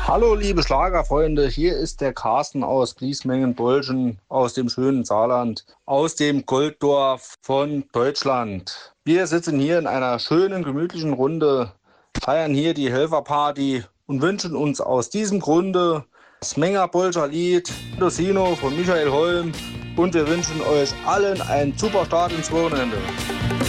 Hallo liebe Schlagerfreunde, hier ist der Carsten aus Bliesmengen-Bolschen, aus dem schönen Saarland, aus dem Golddorf von Deutschland. Wir sitzen hier in einer schönen, gemütlichen Runde, feiern hier die Helferparty und wünschen uns aus diesem Grunde das Menger-Bolscher Lied Dosino von Michael Holm und wir wünschen euch allen einen super Start ins Wochenende.